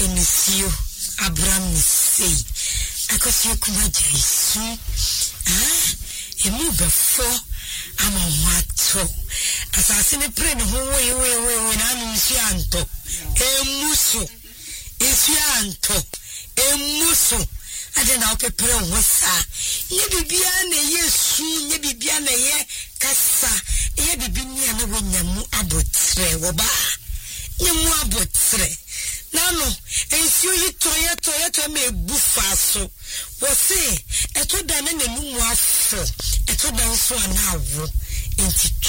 emisio Abraham sei akosio kuma jaisu emu befo amawato asase ne pre ne ho we na anu nsu anto emuso esu anto emuso ade na opepere ho sa ye bibia na yesu ye bibia na ye kasa ye bibia na wonyamu abotre wo ba nyemu abotre nano ensio yi toye me bufa so wo se eto da na nemu afo eto da nso anawo enti